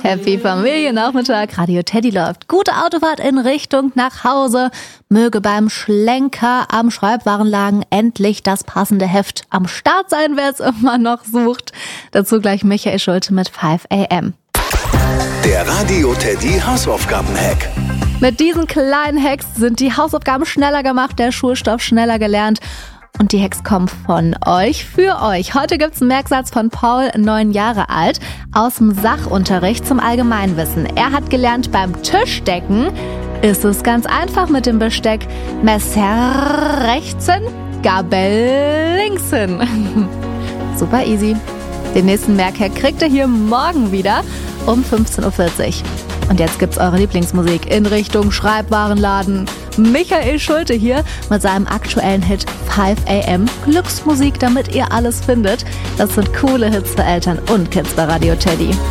Happy Familiennachmittag, Radio Teddy läuft. Gute Autofahrt in Richtung nach Hause. Möge beim Schlenker am Schreibwarenladen endlich das passende Heft am Start sein, wer es immer noch sucht. Dazu gleich Michael Schulte mit 5 AM. Der Radio Teddy Hausaufgaben-Hack. Mit diesen kleinen Hacks sind die Hausaufgaben schneller gemacht, der Schulstoff schneller gelernt. Und die Hacks kommen von euch für euch. Heute gibt's einen Merksatz von Paul, 9 Jahre alt, aus dem Sachunterricht zum Allgemeinwissen. Er hat gelernt, beim Tischdecken ist es ganz einfach mit dem Besteck. Messer rechts hin, Gabel links hin. Super easy. Den nächsten Merkhack kriegt ihr hier morgen wieder um 15.40 Uhr. Und jetzt gibt's eure Lieblingsmusik in Richtung Schreibwarenladen. Michael Schulte hier mit seinem aktuellen Hit 5 AM. Glücksmusik, damit ihr alles findet. Das sind coole Hits für Eltern und Kids bei Radio Teddy.